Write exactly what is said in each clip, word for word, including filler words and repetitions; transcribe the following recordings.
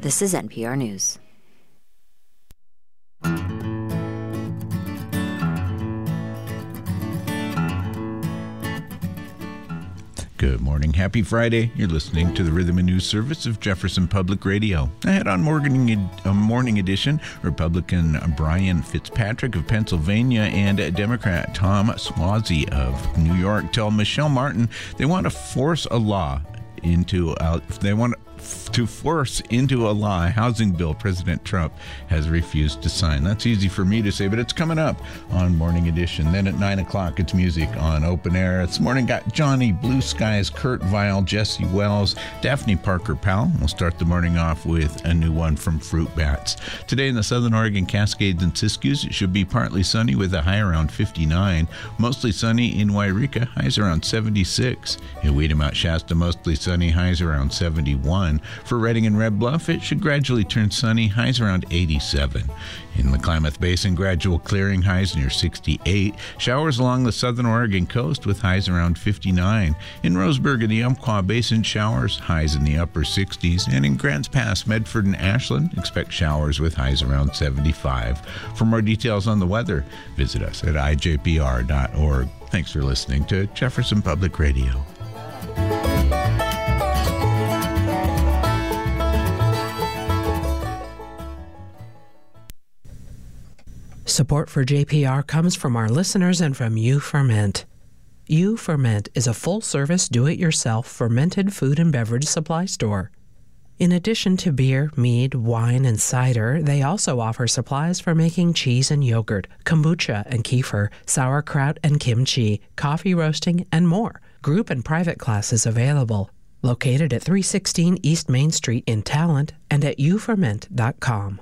This is N P R News. Good morning. Happy Friday. You're listening to the Rhythm and News Service of Jefferson Public Radio. Ahead on morning, uh, morning edition, Republican Brian Fitzpatrick of Pennsylvania and Democrat Tom Suozzi of New York tell Michelle Martin they want to force a law into, uh, they want to force into a law a housing bill President Trump has refused to sign. That's easy for me to say, but it's coming up on Morning Edition. Then at nine o'clock, it's music on Open Air. This morning got Johnny, Blue Skies, Kurt Vile, Jesse Wells, Daphne Parker Powell. We'll start the morning off with a new one from Fruit Bats. Today in the Southern Oregon Cascades and Siskiyous, it should be partly sunny with a high around fifty-nine. Mostly sunny in Wairika, highs around seventy-six. In Weedemount, Shasta, mostly sunny, highs around seventy-one. For Redding and Red Bluff, it should gradually turn sunny, highs around eighty-seven. In the Klamath Basin, gradual clearing, highs near sixty-eight. Showers along the southern Oregon coast with highs around fifty-nine. In Roseburg and the Umpqua Basin, showers, highs in the upper sixties. And in Grants Pass, Medford and Ashland, expect showers with highs around seventy-five. For more details on the weather, visit us at I J P R dot org. Thanks for listening to Jefferson Public Radio. Support for J P R comes from our listeners and from You Ferment. You Ferment is a full-service, do-it-yourself fermented food and beverage supply store. In addition to beer, mead, wine, and cider, they also offer supplies for making cheese and yogurt, kombucha and kefir, sauerkraut and kimchi, coffee roasting, and more. Group and private classes available. Located at three sixteen East Main Street in Talent and at you ferment dot com.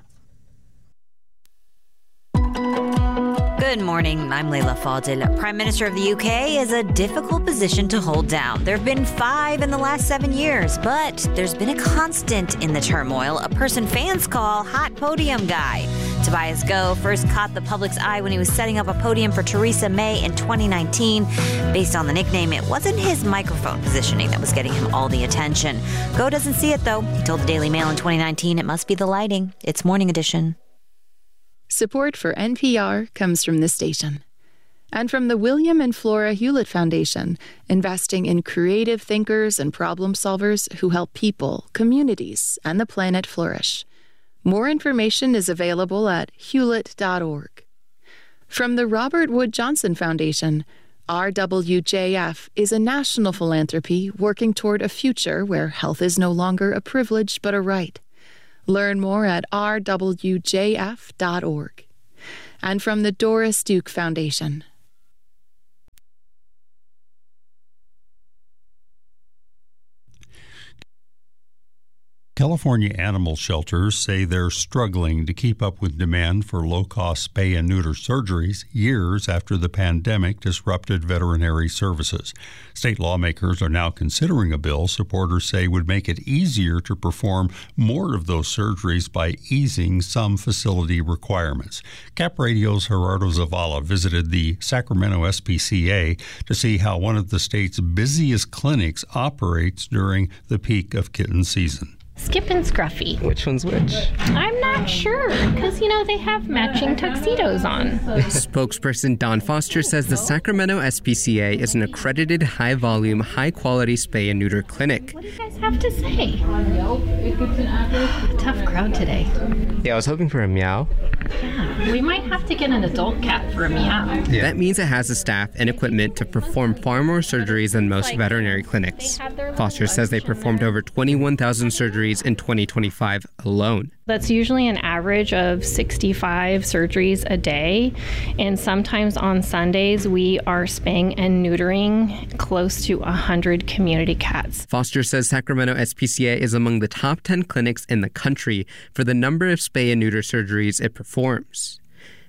Good morning. I'm Leila Fadel. Prime Minister of the U K is a difficult position to hold down. There have been five in the last seven years, but there's been a constant in the turmoil, a person fans call hot podium guy. Tobias Goh first caught the public's eye when he was setting up a podium for Theresa May in twenty nineteen. Based on the nickname, it wasn't his microphone positioning that was getting him all the attention. Goh doesn't see it, though. He told the Daily Mail in twenty nineteen it must be the lighting. It's Morning Edition. Support for N P R comes from this station and from the William and Flora Hewlett Foundation, investing in creative thinkers and problem solvers who help people, communities, and the planet flourish. More information is available at hewlett dot org. From the Robert Wood Johnson Foundation, R W J F is a national philanthropy working toward a future where health is no longer a privilege but a right. Learn more at r w j f dot org. And from the Doris Duke Foundation. California animal shelters say they're struggling to keep up with demand for low-cost spay and neuter surgeries years after the pandemic disrupted veterinary services. State lawmakers are now considering a bill supporters say would make it easier to perform more of those surgeries by easing some facility requirements. Cap Radio's Gerardo Zavala visited the Sacramento S P C A to see how one of the state's busiest clinics operates during the peak of kitten season. Skip and Scruffy. Which one's which? I'm not sure, because, you know, they have matching tuxedos on. Spokesperson Don Foster says the Sacramento S P C A is an accredited high-volume, high-quality spay and neuter clinic. What do you guys have to say? Tough crowd today. Yeah, I was hoping for a meow. Yeah, we might have to get an adult cat for a meow. Yeah. That means it has the staff and equipment to perform far more surgeries than most like, veterinary clinics. Foster says they performed over twenty-one thousand surgeries in twenty twenty-five alone. That's usually an average of sixty-five surgeries a day, and sometimes on Sundays we are spaying and neutering close to one hundred community cats. Foster says Sacramento S P C A is among the top ten clinics in the country for the number of spay and neuter surgeries it performs.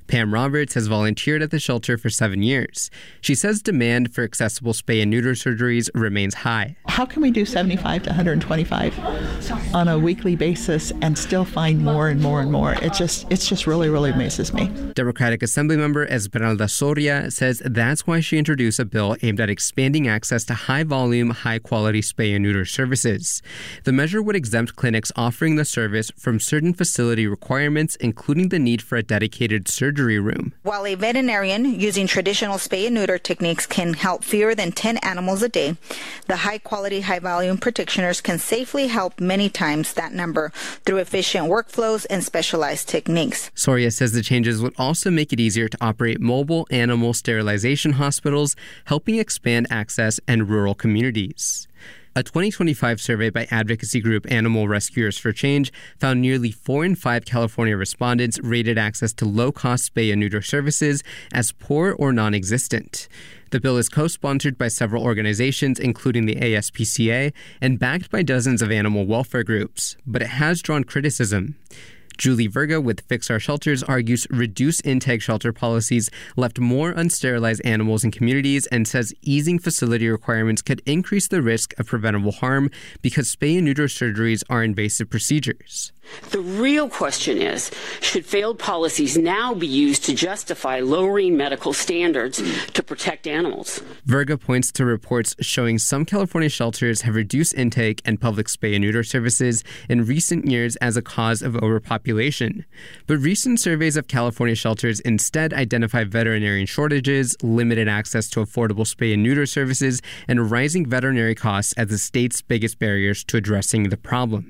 Pam Roberts has volunteered at the shelter for seven years. She says demand for accessible spay and neuter surgeries remains high. How can we do seventy-five to one hundred twenty-five on a weekly basis and still find more and more and more? It just, it's just really, really amazes me. Democratic Assemblymember Esmeralda Soria says that's why she introduced a bill aimed at expanding access to high-volume, high-quality spay and neuter services. The measure would exempt clinics offering the service from certain facility requirements, including the need for a dedicated surgery room. While a veterinarian using traditional spay and neuter techniques can help fewer than ten animals a day, the high-quality, high-volume practitioners can safely help many times that number through efficient workflows and specialized techniques. Soria says the changes would also make it easier to operate mobile animal sterilization hospitals, helping expand access in rural communities. A twenty twenty-five survey by advocacy group Animal Rescuers for Change found nearly four in five California respondents rated access to low-cost spay and neuter services as poor or non-existent. The bill is co-sponsored by several organizations, including the A S P C A, and backed by dozens of animal welfare groups, but it has drawn criticism. Julie Verga with Fix Our Shelters argues reduced intake shelter policies left more unsterilized animals in communities and says easing facility requirements could increase the risk of preventable harm because spay and neuter surgeries are invasive procedures. The real question is, should failed policies now be used to justify lowering medical standards to protect animals? Verga points to reports showing some California shelters have reduced intake and public spay and neuter services in recent years as a cause of overpopulation. But recent surveys of California shelters instead identify veterinarian shortages, limited access to affordable spay and neuter services, and rising veterinary costs as the state's biggest barriers to addressing the problem.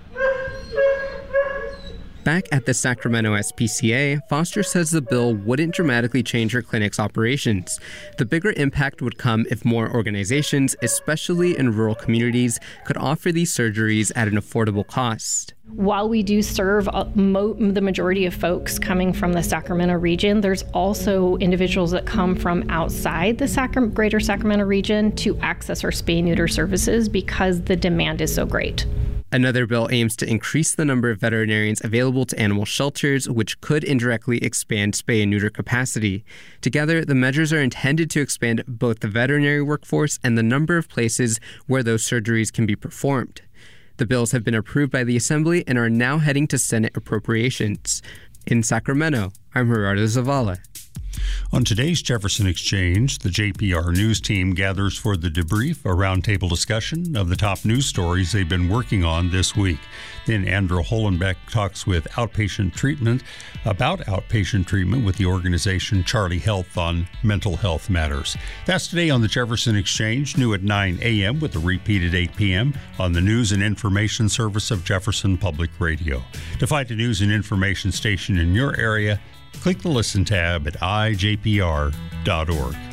Back at the Sacramento S P C A, Foster says the bill wouldn't dramatically change her clinic's operations. The bigger impact would come if more organizations, especially in rural communities, could offer these surgeries at an affordable cost. While we do serve mo- the majority of folks coming from the Sacramento region, there's also individuals that come from outside the Sacra- greater Sacramento region to access our spay and neuter services because the demand is so great. Another bill aims to increase the number of veterinarians available to animal shelters, which could indirectly expand spay and neuter capacity. Together, the measures are intended to expand both the veterinary workforce and the number of places where those surgeries can be performed. The bills have been approved by the Assembly and are now heading to Senate appropriations. In Sacramento, I'm Gerardo Zavala. On today's Jefferson Exchange, the J P R News team gathers for the debrief a roundtable discussion of the top news stories they've been working on this week. Then Andrew Hollenbeck talks with outpatient treatment about outpatient treatment with the organization Charlie Health on mental health matters. That's today on the Jefferson Exchange, new at nine a.m. with a repeat at eight p.m. on the News and Information Service of Jefferson Public Radio. To find a news and information station in your area, click the Listen tab at i j p r dot org.